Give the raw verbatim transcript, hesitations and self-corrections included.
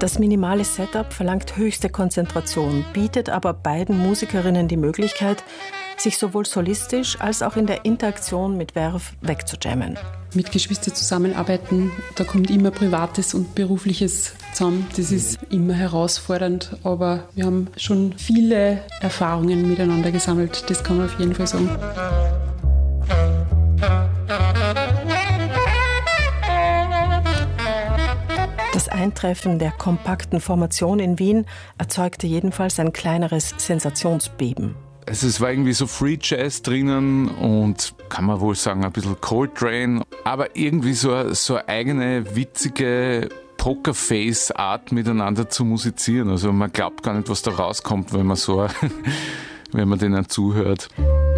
Das minimale Setup verlangt höchste Konzentration, bietet aber beiden Musikerinnen die Möglichkeit, sich sowohl solistisch als auch in der Interaktion mit Verve wegzujammen. Mit Geschwistern zusammenarbeiten, da kommt immer Privates und Berufliches zusammen. Das ist immer herausfordernd, aber wir haben schon viele Erfahrungen miteinander gesammelt, das kann man auf jeden Fall sagen. Das Eintreffen der kompakten Formation in Wien erzeugte jedenfalls ein kleineres Sensationsbeben. Also es war irgendwie so Free Jazz drinnen und kann man wohl sagen ein bisschen Coltrane, aber irgendwie so, so eine eigene witzige Pokerface-Art miteinander zu musizieren. Also man glaubt gar nicht, was da rauskommt, wenn man so, wenn man denen zuhört.